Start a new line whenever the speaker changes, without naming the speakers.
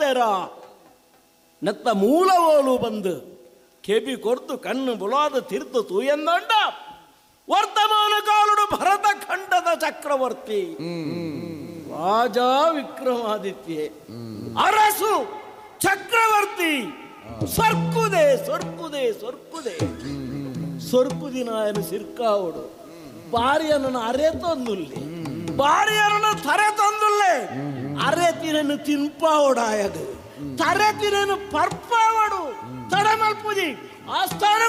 ಸೇರ ನೆತ್ತ ಮೂಲವೋಲು ಬಂದು ಕೆಬಿ ಕೊರ್ತು ಕಣ್ಣು ಬುಲಾದ ತಿರ್ತು ತೂಯಂದಂಡ ವರ್ತಮಾನ ಕಾಲುಡು ಭರತ ಖಂಡದ ಚಕ್ರವರ್ತಿ ರಾಜ ವಿಕ್ರಮಾದಿತ್ಯ ಅರಸು ಚಕ್ರವರ್ತಿ ಸೊರ್ಕುದೆ ಸೊರ್ಕುದೆ ಸೊರ್ಕುದೆ ಸೊರ್ಕುದಿನ ಸಿರ್ಕಾವುಡು ಭಾರ್ಯನನ್ನು ಅರೆ ತಂದುಲ್ಲೆ ಭಾರ್ಯನನ್ನು ತರೆ ತಂದುಲ್ಲೆ ಅರೆ ತಿನನ್ನು ತಿನ್ಪಾವುಡಾಯದು ತರೆ ತಿನನ್ನು ಪರ್ಪಾವಡು ತಡ ಮಲ್ಪುದಿ ಆಸ್ಥಾನ